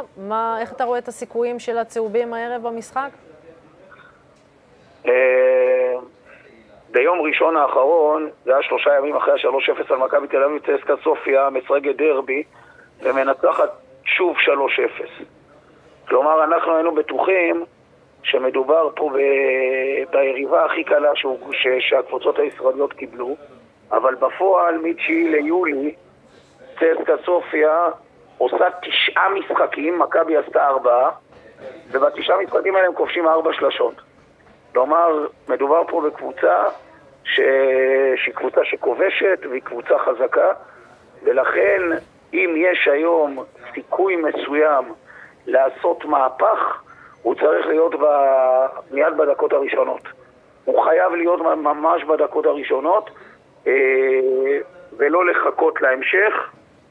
איך אתה רואה את הסיכויים של הצהובים הערב במשחק? ביום ראשון האחרון, זה היה 3 ימים אחרי ה-3-0 על מכבי תל אביב, צסקה סופיה משחקת דרבי ומנצחת שוב 3-0. כלומר, אנחנו היינו בטוחים שמדובר פה ביריבה הכי קלה שהקבוצות הישראליות קיבלו, אבל בפועל מ-9 ליולי צסקה סופיה עושה 9 משחקים, מכבי עשתה 4, וב9 משחקים האלה הם כובשים 4 שלשות. כלומר, מדובר פה בקבוצה שהיא קבוצה שכובשת והיא קבוצה חזקה, ולכן אם יש היום סיכוי מסוים לעשות מהפך, הוא צריך להיות מיד בדקות הראשונות. הוא חייב להיות ממש בדקות הראשונות, ולא לחכות להמשך.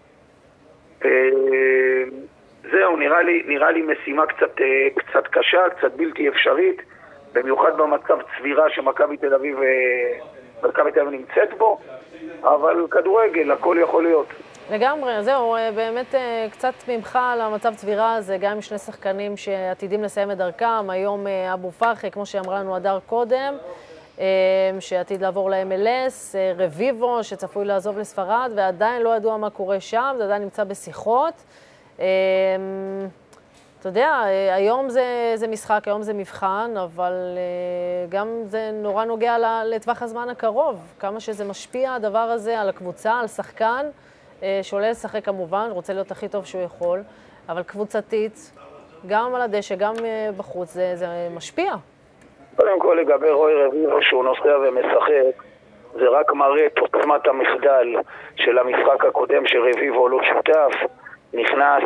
זהו, נראה לי משימה קצת קשה, קצת בלתי אפשרית, במיוחד במצב צבירה שמכבי תל אביב נמצאת בו, אבל כדורגל, הכל יכול להיות. לגמרי, זהו, באמת קצת ממך על המצב צבירה הזה, גם עם 2 שחקנים שעתידים לסיים את דרכם, היום אבו פרחי, כמו שאמרה לנו הדר קודם, שעתיד לעבור ל-MLS, רביבו שצפוי לעזוב לספרד, ועדיין לא ידוע מה קורה שם, זה עדיין נמצא בשיחות. אתה יודע, היום זה משחק, היום זה מבחן, אבל גם זה נורא נוגע לטווח הזמן הקרוב, כמה שזה משפיע הדבר הזה על הקבוצה, על שחקן, שעולה לשחק כמובן, רוצה להיות הכי טוב שהוא יכול, אבל קבוצתית, גם על הדשא, גם בחוץ, זה משפיע. קודם כל לגבי רוי רביבו שהוא נוסע ומשחק, זה רק מראה את עוצמת המחדל של המשחק הקודם שרביבו לא שותף, נכנס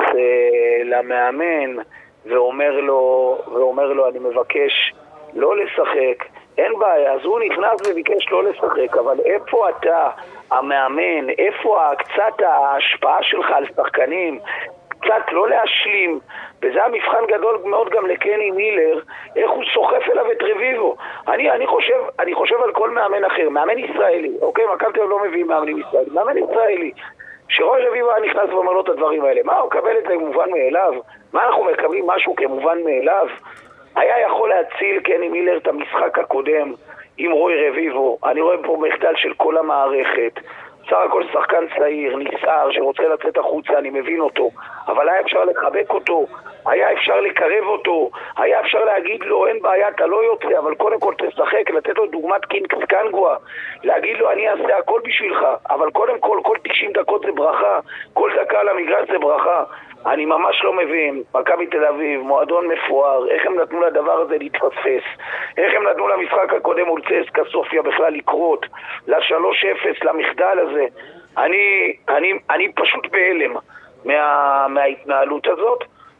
למאמן ואומר לו אני מבקש לא לשחק, אין בעיה, אז הוא נכנס וביקש לא לשחק, אבל איפה אתה, המאמן, איפה קצת ההשפעה שלך על שחקנים, קצת לא להשלים, וזה המבחן גדול מאוד גם לקני מילר, איך הוא סוחף אליו את רביבו. אני חושב על כל מאמן אחר, מאמן ישראלי, אוקיי, מכבי תל אביב לא מביא מאמנים ישראלי, מאמן ישראלי, שרוי רביבו היה נכנס ואומר לו את הדברים האלה, מה הוא מקבל את זה כמובן מאליו? מה אנחנו מקבלים משהו כמובן מאליו? היה יכול להציל קני מילר את המשחק הקודם עם רוי רביבו. אני רואה פה מחדל של כל המערכת, סך הכל שחקן צעיר, נסער, שרוצה לצאת החוצה, אני מבין אותו, אבל היה אפשר לחבק אותו, היה אפשר לקרב אותו, היה אפשר להגיד לו, אין בעיה, אתה לא יוצא, אבל קודם כל תשחק, לתת לו דוגמת קינגס קנגווה, להגיד לו, אני אעשה הכל בשבילך, אבל קודם כל 90 דקות זה ברכה, כל דקה על המגרש זה ברכה. אני ממש לא מבין, מכבי תל אביב, מועדון מפואר, איך הם נתנו לדבר הזה להתפספס, איך הם נתנו למשחק הקודם מול צסקה סופיה בכלל לקרות, ל-3-0, למחדל הזה. אני פשוט בהלם מההתנהלות הזאת,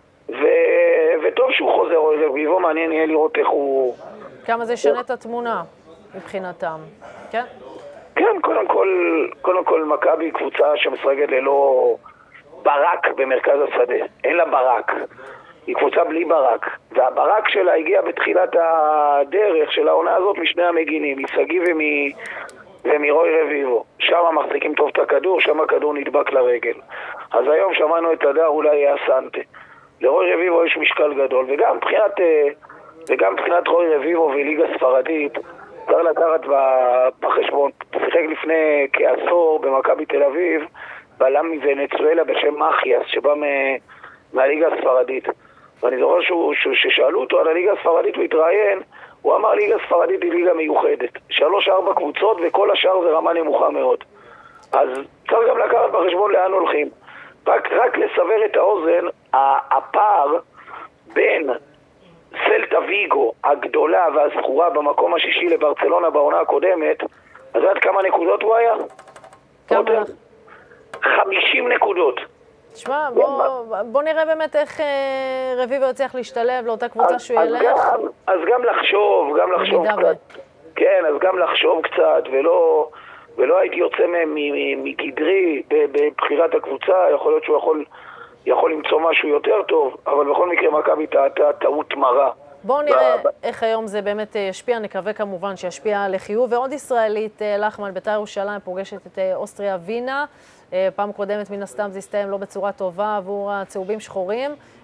וטוב שהוא חוזר רביבו, מעניין יהיה לראות איך הוא... כמה זה שנה את התמונה מבחינתם, כן? כן, קודם כל מכבי קבוצה שמשחקת ללא... ברק במרכז השדה, אין לה ברק, היא קבוצה בלי ברק, והברק שלה הגיע בתחילת הדרך של העונה הזאת משני המגינים, מסגי ומרוי רביבו. שם מחזיקים טוב את הכדור, שם הכדור נדבק לרגל. אז היום שמענו את הדר, אולי יהיה סנטה. לרוי רביבו יש משקל גדול, וגם מבחינת רוי רביבו וליגה ספרדית, צריך לקחת בחשבון, שיחק לפני כעשור במכבי תל אביב, בלם מוונצואלה בשם מחיאס, שבא מהליגה הספרדית. ואני זוכר ששאלו אותו על הליגה הספרדית, הוא התראיין, הוא אמר ליגה הספרדית היא ליגה מיוחדת. 3-4 קבוצות וכל השאר זה רמה נמוכה מאוד. אז צריך גם לקחת בחשבון לאן הולכים. רק לסבר את האוזן, הפער בין סלטה ויגו הגדולה והזכורה במקום השישי לברצלונה בעונה הקודמת, אז עד כמה נקודות הוא היה? כמה? 50 נקודות. תשמע, בוא נראה באמת איך רביבו יצליח להשתלב לאותה קבוצה שהוא ילך. אז גם לחשוב קצת. כן, אז גם לחשוב קצת, ולא הייתי יוצא מגדרי בבחירת הקבוצה, יכול להיות שהוא יכול למצוא משהו יותר טוב, אבל בכל מקרה מכבי טעות מרה. בואו נראה איך היום זה באמת ישפיע, נקווה כמובן שישפיע לחיוב. ועוד ישראלית, לחמן, בית"ר ירושלים פוגשת את אוסטריה וינה. פעם קודמת מן הסתם זה הסתיים לא בצורה טובה עבור הצהובים שחורים.